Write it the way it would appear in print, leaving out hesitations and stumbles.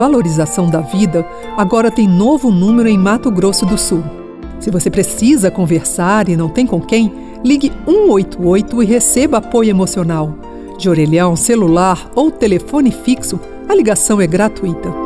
Valorização da Vida agora tem novo número em Mato Grosso do Sul. Se você precisa conversar e não tem com quem, ligue 188 e receba apoio emocional. De orelhão, celular ou telefone fixo, a ligação é gratuita.